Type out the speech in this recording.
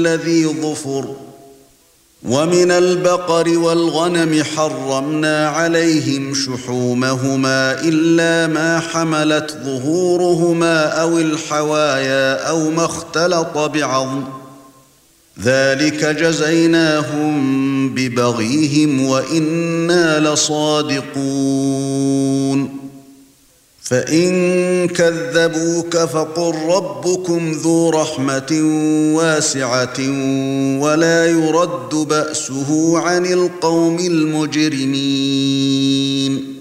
الذي ظفر ومن البقر والغنم حرمنا عليهم شحومهما إلا ما حملت ظهورهما أو الحوايا أو ما اختلط بعظم ذلك جزيناهم ببغيهم وإنا لصادقون فإن كذبوك فقل ربكم ذو رحمة واسعة ولا يرد بأسه عن القوم المجرمين